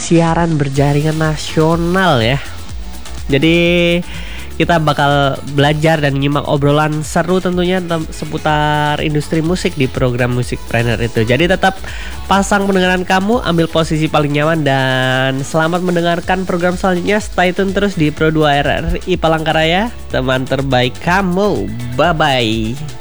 siaran berjaringan nasional ya. Jadi kita bakal belajar dan nyimak obrolan seru tentunya seputar industri musik di program Musikpreneur itu. Jadi tetap pasang pendengaran kamu, ambil posisi paling nyaman, dan selamat mendengarkan program selanjutnya. Stay tune terus di Pro 2 RRI Palangkaraya, teman terbaik kamu. Bye-bye.